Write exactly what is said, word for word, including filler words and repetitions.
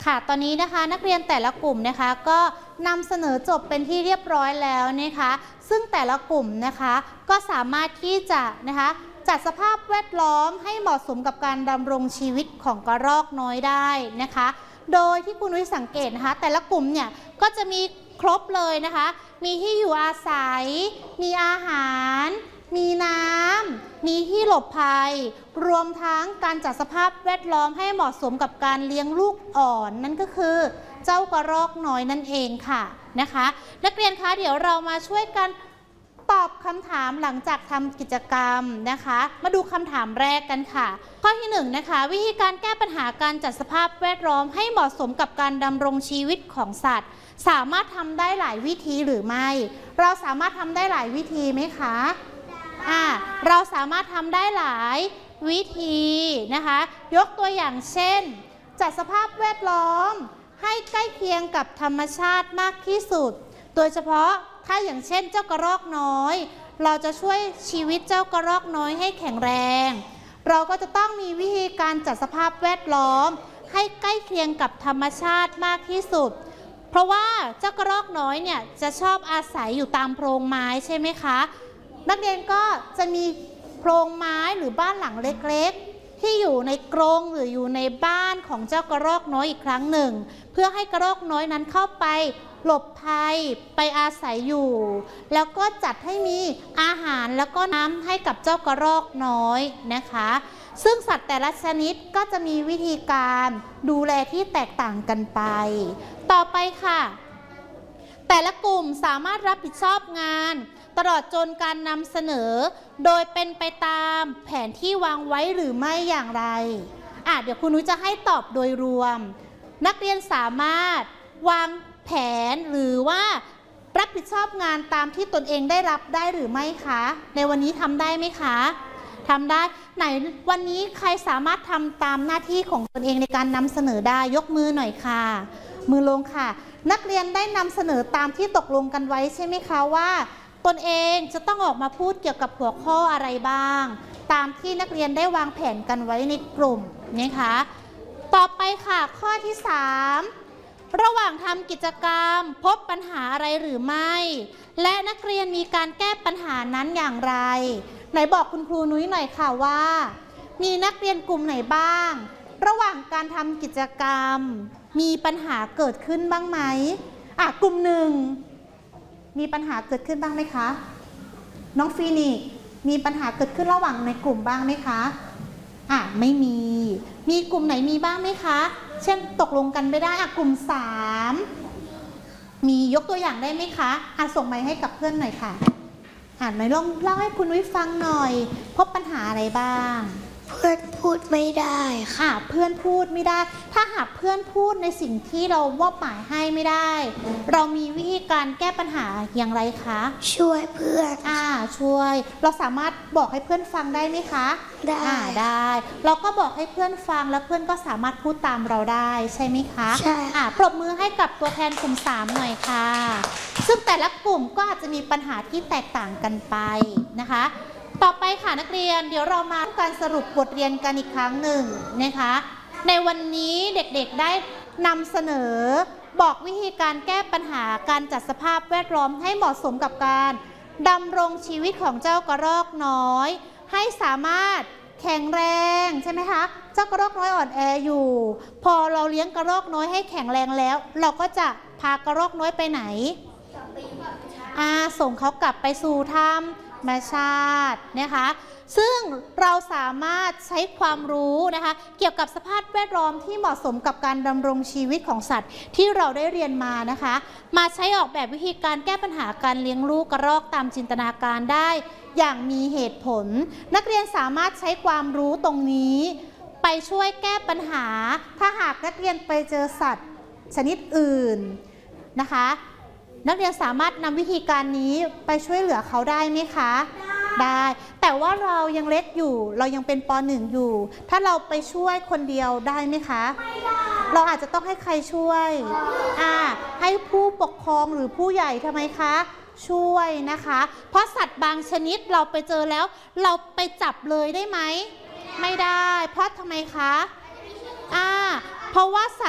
ค่ะตอนนี้นะคะนักเรียนแต่ละกลุ่มนะคะก็นำเสนอจบเป็นที่เรียบร้อยแล้วนะคะซึ่งแต่ละกลุ่มนะคะก็สามารถที่จะนะคะจัดสภาพแวดล้อมให้เหมาะสมกับการดำรงชีวิตของกระรอกน้อยได้นะคะโดยที่คุณนุ้ยสังเกตนะคะแต่ละกลุ่มเนี่ยก็จะมีครบเลยนะคะมีที่อยู่อาศัยมีอาหารมีน้ำมีที่หลบภัยรวมทั้งการจัดสภาพแวดล้อมให้เหมาะสมกับการเลี้ยงลูกอ่อนนั่นก็คือเจ้ากระรอกน้อยนั่นเองค่ะนะคะนักเรียนคะเดี๋ยวเรามาช่วยกันตอบคำถามหลังจากทำกิจกรรมนะคะมาดูคำถามแรกกันค่ะข้อที่หนึ่งนะคะวิธีการแก้ปัญหาการจัดสภาพแวดล้อมให้เหมาะสมกับการดำรงชีวิตของสัตว์สามารถทำได้หลายวิธีหรือไม่เราสามารถทำได้หลายวิธีไหมคะอ่าเราสามารถทำได้หลายวิธีนะคะยกตัวอย่างเช่นจัดสภาพแวดล้อมให้ใกล้เคียงกับธรรมชาติมากที่สุดโดยเฉพาะถ้าอย่างเช่นเจ้ากระรอกน้อยเราจะช่วยชีวิตเจ้ากระรอกน้อยให้แข็งแรงเราก็จะต้องมีวิธีการจัดสภาพแวดล้อมให้ใกล้เคียงกับธรรมชาติมากที่สุดเพราะว่าเจ้ากระรอกน้อยเนี่ยจะชอบอาศัยอยู่ตามโพรงไม้ใช่ไหมคะนักเรียนก็จะมีโพรงไม้หรือบ้านหลังเล็กๆที่อยู่ในกรงหรืออยู่ในบ้านของเจ้ากระรอกน้อยอีกครั้งหนึ่งเพื่อให้กระรอกน้อยนั้นเข้าไปหลบภัยไปอาศัยอยู่แล้วก็จัดให้มีอาหารแล้วก็น้ำให้กับเจ้ากระรอกน้อยนะคะซึ่งสัตว์แต่ละชนิดก็จะมีวิธีการดูแลที่แตกต่างกันไปต่อไปค่ะแต่ละกลุ่มสามารถรับผิดชอบงานตลอดจนการนำเสนอโดยเป็นไปตามแผนที่วางไว้หรือไม่อย่างไรอ่ะเดี๋ยวคุณนุ้ยจะให้ตอบโดยรวมนักเรียนสามารถวางแผนหรือว่ารับผิดชอบงานตามที่ตนเองได้รับได้หรือไม่คะในวันนี้ทำได้ไหมคะทำได้ไหนวันนี้ใครสามารถทำตามหน้าที่ของตนเองในการนำเสนอได้ยกมือหน่อยค่ะมือลงค่ะนักเรียนได้นำเสนอตามที่ตกลงกันไว้ใช่ไหมคะว่าตนเองจะต้องออกมาพูดเกี่ยวกับหัวข้ออะไรบ้างตามที่นักเรียนได้วางแผนกันไว้ในกลุ่มนะคะต่อไปค่ะข้อที่สามระหว่างทำกิจกรรมพบปัญหาอะไรหรือไม่และนักเรียนมีการแก้ปัญหานั้นอย่างไรไหนบอกคุณครูนุ้ยหน่อยค่ะว่ามีนักเรียนกลุ่มไหนบ้างระหว่างการทำกิจกรรมมีปัญหาเกิดขึ้นบ้างไหมอ่ะกลุ่มหนึ่งมีปัญหาเกิดขึ้นบ้างไหมคะน้องฟีนิกมีปัญหาเกิดขึ้นระหว่างในกลุ่มบ้างไหมคะอ่ะไม่มีมีกลุ่มไหนมีบ้างไหมคะเช่นตกลงกันไม่ได้อ่ะกลุ่มสามมียกตัวอย่างได้ไหมคะอ่ะส่งไมค์ให้กับเพื่อนหน่อยค่ะอ่านหน่อยลองเล่าให้คุณวิฟังหน่อยพบปัญหาอะไรบ้างเพื่อนพูดไม่ได้ค่ะเพื่อนพูดไม่ได้ถ้าหากเพื่อนพูดในสิ่งที่เรามอบหมายให้ไม่ได้เรามีวิธีการแก้ปัญหาอย่างไรคะช่วยเพื่อนอ่าช่วยเราสามารถบอกให้เพื่อนฟังได้ไหมคะได้อ่าได้เราก็บอกให้เพื่อนฟังแล้วเพื่อนก็สามารถพูดตามเราได้ใช่ไหมคะใช่อ่าปรบมือให้กับตัวแทนกลุ่มสามหน่อยค่ะซึ่งแต่ละกลุ่มก็อาจจะมีปัญหาที่แตกต่างกันไปนะคะต่อไปค่ะนักเรียนเดี๋ยวเรามาการสรุปบทเรียนกันอีกครั้งหนึ่งนะคะในวันนี้เด็กๆได้นำเสนอบอกวิธีการแก้ปัญหาการจัดสภาพแวดล้อมให้เหมาะสมกับการดำรงชีวิตของเจ้ากระรอกน้อยให้สามารถแข็งแรงใช่ไหมคะเจ้ากระรอกน้อยอ่อนแออยู่พอเราเลี้ยงกระรอกน้อยให้แข็งแรงแล้วเราก็จะพากระรอกน้อยไปไหนอ่าส่งเขากลับไปสู่ธรรมชาตินะคะซึ่งเราสามารถใช้ความรู้นะคะเกี่ยวกับสภาพแวดล้อมที่เหมาะสมกับการดำรงชีวิตของสัตว์ที่เราได้เรียนมานะคะมาใช้ออกแบบวิธีการแก้ปัญหาการเลี้ยงลูกกระรอกตามจินตนาการได้อย่างมีเหตุผลนักเรียนสามารถใช้ความรู้ตรงนี้ไปช่วยแก้ปัญหาถ้าหากนักเรียนไปเจอสัตว์ชนิดอื่นนะคะนักเรียนสามารถนำวิธีการนี้ไปช่วยเหลือเขาได้ไหมคะได้แต่ว่าเรายังเล็กอยู่เรายังเป็นป.หนึ่ง อยู่ถ้าเราไปช่วยคนเดียวได้ไหมคะไม่ได้เราอาจจะต้องให้ใครช่วยอ่าให้ผู้ปกครองหรือผู้ใหญ่ทำไมคะช่วยนะคะเพราะสัตว์บางชนิดเราไปเจอแล้วเราไปจับเลยได้ไหมไม่ได้เพราะทำไมคะอ่าเพราะว่าสัตว์